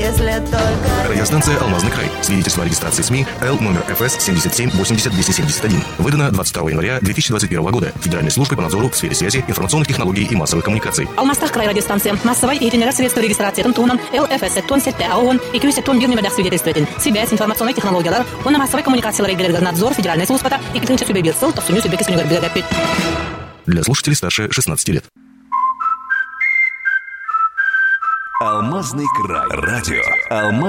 если только... Радиостанция «Алмазный край». Свидетельство о регистрации СМИ Л номер ФС 77 80 271. Выдано 22 января 2021 года Федеральной службой по надзору в сфере связи, информационных технологий и массовых коммуникаций. Алмастах край радиостанция. Массовой и средства регистрации тоннан ЛФС тонсетте АОН и кюсеттон бирнемедах свидетельствователь. Связь, информационной технологиялар, оны массовой коммуникациялар игілерді надзор Федеральной службата и кітінші сөбе берсіл, топсуню сөбе кесінігер білгәппет. Для слушателей старше 16 лет. Алмазный край. Радио.